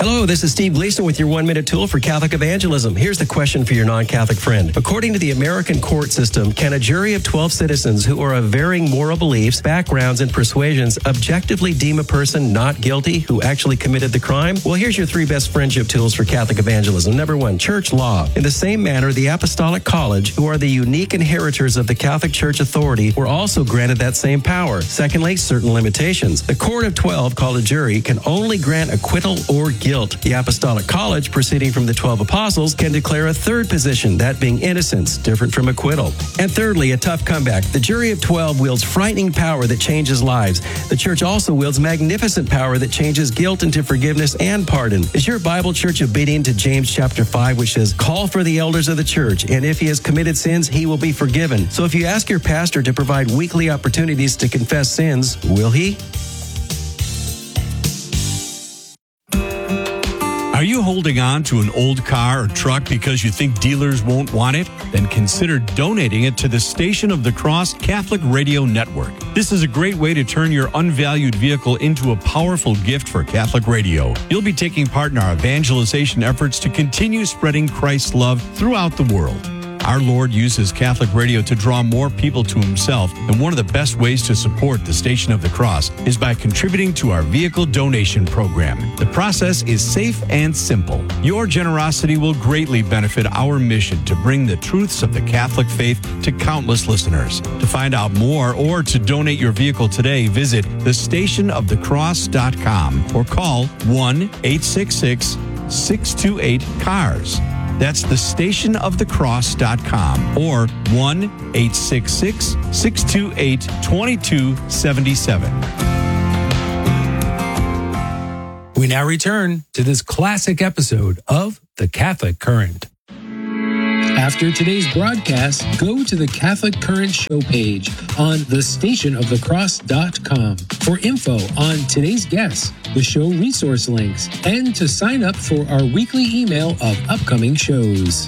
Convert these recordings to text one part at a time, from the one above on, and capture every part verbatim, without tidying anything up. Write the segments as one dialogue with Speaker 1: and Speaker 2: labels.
Speaker 1: Hello, this is Steve Gleason with your one-minute tool for Catholic evangelism. Here's the question for your non-Catholic friend. According to the American court system, can a jury of twelve citizens who are of varying moral beliefs, backgrounds, and persuasions objectively deem a person not guilty who actually committed the crime? Well, here's your three best friendship tools for Catholic evangelism. Number one, church law. In the same manner, the Apostolic College, who are the unique inheritors of the Catholic Church authority, were also granted that same power. Secondly, certain limitations. The court of twelve, called a jury, can only grant acquittal or guilt. The Apostolic College, proceeding from the twelve apostles, can declare a third position, that being innocence, different from acquittal. And thirdly, a tough comeback. The jury of twelve wields frightening power that changes lives. The church also wields magnificent power that changes guilt into forgiveness and pardon. Is your Bible church obedient to James chapter five, which says, call for the elders of the church, and if he has committed sins, he will be forgiven. So if you ask your pastor to provide weekly opportunities to confess sins, will he?
Speaker 2: Are you holding on to an old car or truck because you think dealers won't want it? Then consider donating it to the Station of the Cross Catholic Radio Network. This is a great way to turn your unvalued vehicle into a powerful gift for Catholic radio. You'll be taking part in our evangelization efforts to continue spreading Christ's love throughout the world. Our Lord uses Catholic radio to draw more people to himself, and one of the best ways to support the Station of the Cross is by contributing to our vehicle donation program. The process is safe and simple. Your generosity will greatly benefit our mission to bring the truths of the Catholic faith to countless listeners. To find out more or to donate your vehicle today, visit the station of the cross dot com or call one eight six six, six two eight, C A R S. That's the station of the cross dot com or one eight six six, six two eight, two two seven seven.
Speaker 3: We now return to this classic episode of The Catholic Current. After today's broadcast, go to the Catholic Current show page on the station of the cross dot com for info on today's guests, the show resource links, and to sign up for our weekly email of upcoming shows.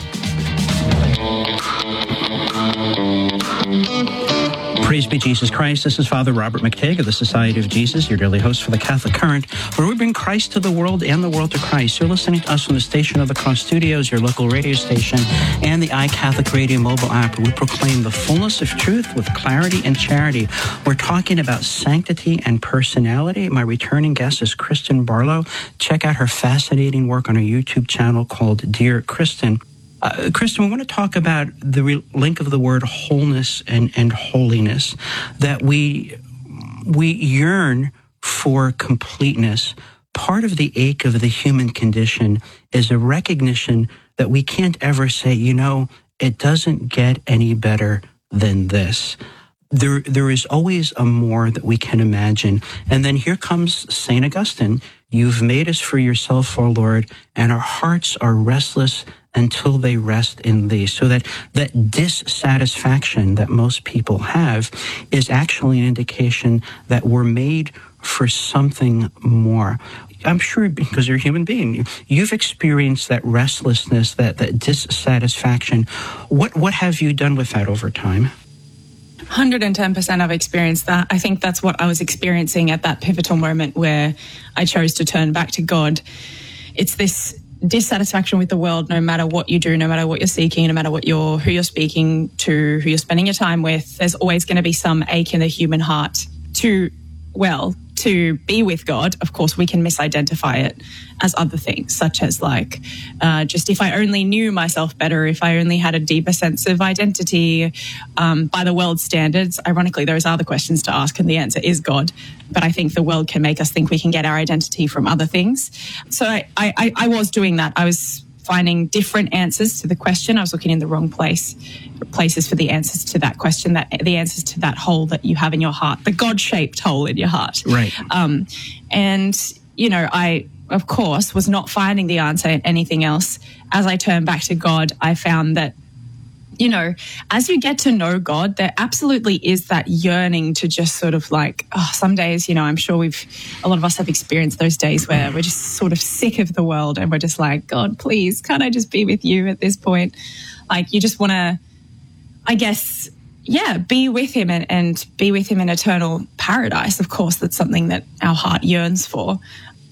Speaker 4: Praise be Jesus Christ. This is Father Robert McTigg of the Society of Jesus, your daily host for the Catholic Current, where we bring Christ to the world and the world to Christ. You're listening to us from the Station of the Cross Studios, your local radio station, and the iCatholic Radio mobile app, where we proclaim the fullness of truth with clarity and charity. We're talking about sanctity and personality. My returning guest is Kristen Barlow. Check out her fascinating work on her YouTube channel called Dear Kristen. Uh, Kristen, we want to talk about the re- link of the word wholeness and, and holiness, that we we yearn for completeness. Part of the ache of the human condition is a recognition that we can't ever say, you know, it doesn't get any better than this. There, there is always a more that we can imagine. And then here comes Saint Augustine. You've made us for yourself, O Lord, and our hearts are restless until they rest in thee. So that that dissatisfaction that most people have is actually an indication that we're made for something more. I'm sure because you're a human being, you've experienced that restlessness, that, that dissatisfaction. What what have you done with that over time?
Speaker 5: one hundred ten percent I've experienced that. I think that's what I was experiencing at that pivotal moment where I chose to turn back to God. It's this dissatisfaction with the world, no matter what you do, no matter what you're seeking, no matter what you're, who you're speaking to, who you're spending your time with, there's always going to be some ache in the human heart to, well, to be with God. Of course, we can misidentify it as other things, such as like, uh, just if I only knew myself better, if I only had a deeper sense of identity um, by the world's standards. Ironically, those are the questions to ask, and the answer is God. But I think the world can make us think we can get our identity from other things. So I, I, I was doing that. I was finding different answers to the question. I was looking in the wrong place, places for the answers to that question, that the answers to that hole that you have in your heart, the God-shaped hole in your heart.
Speaker 4: Right.
Speaker 5: Um, and, you know, I, of course, was not finding the answer in anything else. As I turned back to God, I found that, you know, as you get to know God, there absolutely is that yearning to just sort of like, oh, some days, you know, I'm sure we've, a lot of us have experienced those days where we're just sort of sick of the world and we're just like, God, please, can't I just be with you at this point? Like, you just want to, I guess, yeah, be with him and, and be with him in eternal paradise. Of course, that's something that our heart yearns for.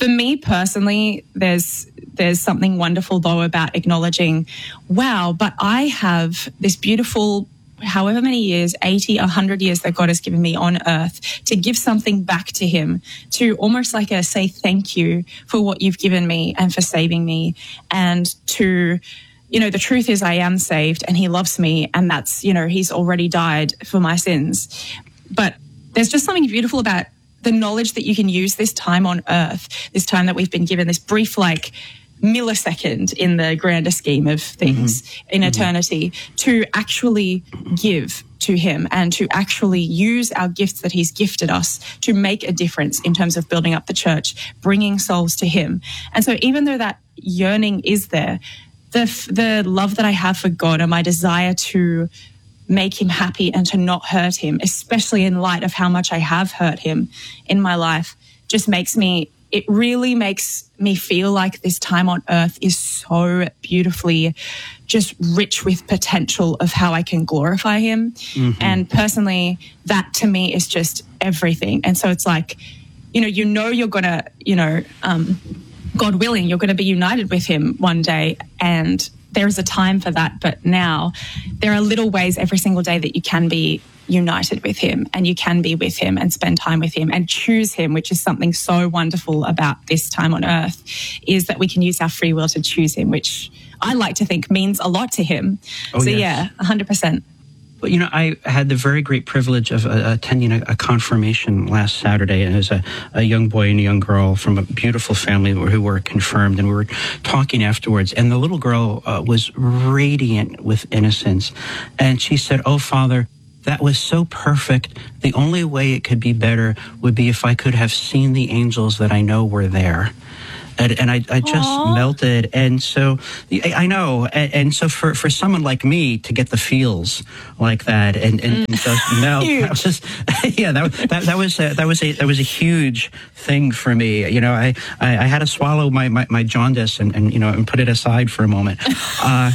Speaker 5: for me personally, there's there's something wonderful though about acknowledging, wow, but I have this beautiful, however many years, eighty, one hundred years that God has given me on earth to give something back to him, to almost like a say thank you for what you've given me and for saving me, and to, you know, the truth is I am saved and he loves me, and that's, you know, he's already died for my sins. But there's just something beautiful about the knowledge that you can use this time on earth, this time that we've been given, this brief like millisecond in the grander scheme of things mm-hmm. in mm-hmm. eternity, to actually give to him and to actually use our gifts that he's gifted us to make a difference in terms of building up the church, bringing souls to him. And so even though that yearning is there, the the love that I have for God and my desire to make him happy and to not hurt him, especially in light of how much I have hurt him in my life, just makes me, it really makes me feel like this time on earth is so beautifully just rich with potential of how I can glorify him. Mm-hmm. And personally, that to me is just everything. And so it's like, you know, you know, you're going to, you know, um, God willing, you're going to be united with him one day, and there is a time for that. But now there are little ways every single day that you can be united with him, and you can be with him and spend time with him and choose him, which is something so wonderful about this time on earth, is that we can use our free will to choose him, which I like to think means a lot to him. Oh, so yes. Yeah, one hundred percent.
Speaker 4: Well, you know, I had the very great privilege of uh, attending a, a confirmation last Saturday, and as a, a young boy and a young girl from a beautiful family who were confirmed, and we were talking afterwards, and the little girl uh, was radiant with innocence, and she said, "Oh, Father, that was so perfect. The only way it could be better would be if I could have seen the angels that I know were there." And, and I, I just Aww. melted. And so I, I know. And, and so for, for someone like me to get the feels like that and, and mm. just melt, that was just, yeah, that, that, that was a, that was a, that was a huge thing for me. You know, I, I, I had to swallow my, my, my jaundice and, and, you know, and put it aside for a moment. Uh,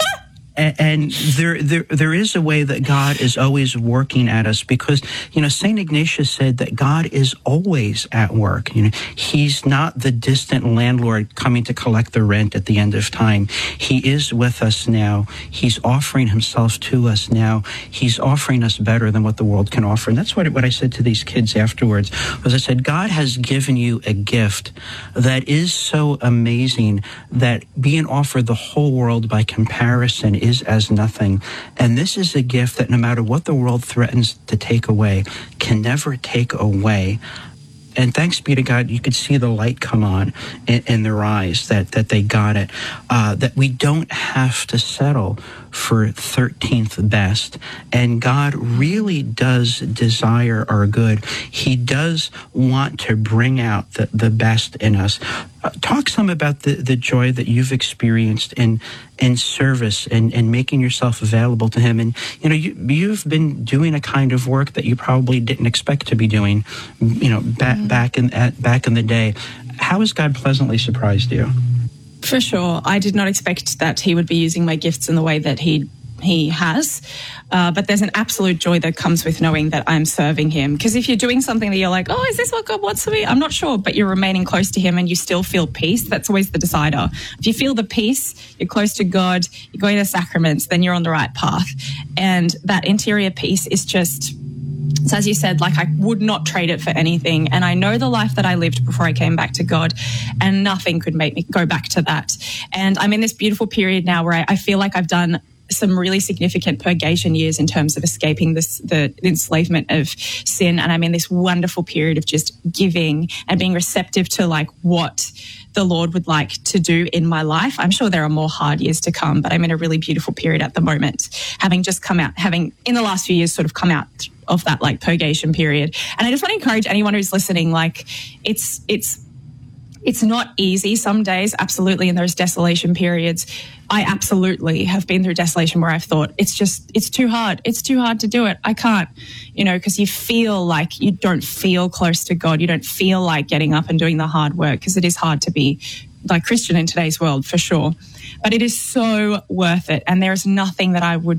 Speaker 4: And, and there, there, there is a way that God is always working at us, because, you know, Saint Ignatius said that God is always at work. You know, he's not the distant landlord coming to collect the rent at the end of time. He is with us now. He's offering himself to us now. He's offering us better than what the world can offer. And that's what, what I said to these kids afterwards, was I said, God has given you a gift that is so amazing that being offered the whole world by comparison is as nothing. And this is a gift that no matter what the world threatens to take away, can never take away. And thanks be to God, you could see the light come on in, in their eyes, that, that they got it, uh, that we don't have to settle for thirteenth best. And God really does desire our good. He does want to bring out the, the best in us. Uh, talk some about the, the joy that you've experienced in in service and, and making yourself available to him. And, you know, you, you've been doing a kind of work that you probably didn't expect to be doing, you know, back, mm-hmm. back, in, at, back in the day. How has God pleasantly surprised you?
Speaker 5: For sure. I did not expect that he would be using my gifts in the way that he he has. Uh, but there's an absolute joy that comes with knowing that I'm serving him. Because if you're doing something that you're like, oh, is this what God wants for me? I'm not sure, but you're remaining close to him and you still feel peace. That's always the decider. If you feel the peace, you're close to God, you're going to the sacraments, then you're on the right path. And that interior peace is just... So as you said, like I would not trade it for anything. And I know the life that I lived before I came back to God, and nothing could make me go back to that. And I'm in this beautiful period now where I, I feel like I've done some really significant purgation years in terms of escaping this, the enslavement of sin. And I'm in this wonderful period of just giving and being receptive to like what the Lord would like to do in my life. I'm sure there are more hard years to come, but I'm in a really beautiful period at the moment, having just come out, having in the last few years sort of come out of that like purgation period. And I just want to encourage anyone who's listening, like it's, it's, it's not easy some days, absolutely, and there's desolation periods. I absolutely have been through desolation where I've thought, it's just, it's too hard. It's too hard to do it. I can't, you know, because you feel like you don't feel close to God. You don't feel like getting up and doing the hard work, because it is hard to be like Christian in today's world, for sure. But it is so worth it. And there is nothing that I would,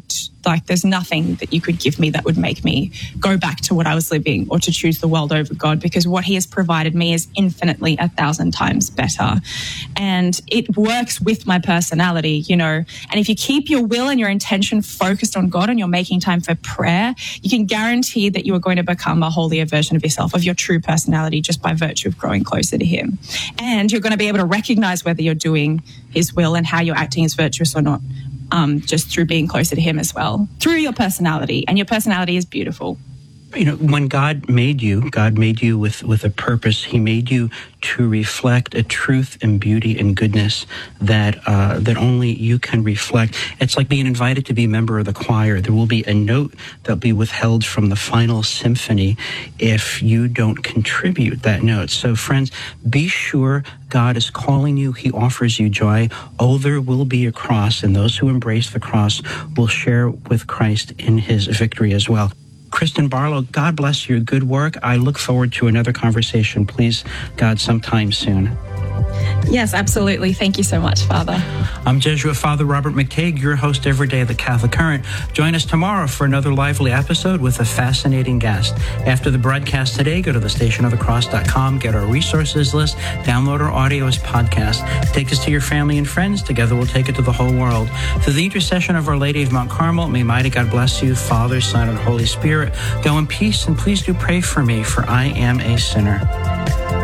Speaker 5: Like, there's nothing that you could give me that would make me go back to what I was living or to choose the world over God, because what he has provided me is infinitely a thousand times better. And it works with my personality, you know. And if you keep your will and your intention focused on God and you're making time for prayer, you can guarantee that you are going to become a holier version of yourself, of your true personality, just by virtue of growing closer to him. And you're going to be able to recognize whether you're doing his will and how you're acting is virtuous or not, um, just through being closer to him as well, through your personality. And your personality is beautiful.
Speaker 4: You know, when God made you, God made you with, with a purpose. He made you to reflect a truth and beauty and goodness that uh, that only you can reflect. It's like being invited to be a member of the choir. There will be a note that will be withheld from the final symphony if you don't contribute that note. So, friends, be sure God is calling you. He offers you joy. Oh, there will be a cross, and those who embrace the cross will share with Christ in his victory as well. Kristen Barlow, God bless your good work. I look forward to another conversation, please, God, sometime soon.
Speaker 5: Yes, absolutely. Thank you so much, Father.
Speaker 4: I'm Jesuit Father Robert McTague, your host every day of the Catholic Current. Join us tomorrow for another lively episode with a fascinating guest. After the broadcast today, go to the station of the cross dot com, get our resources list, download our audio as podcast. Take this to your family and friends. Together we'll take it to the whole world. Through the intercession of Our Lady of Mount Carmel, may mighty God bless you, Father, Son, and Holy Spirit. Go in peace, and please do pray for me, for I am a sinner.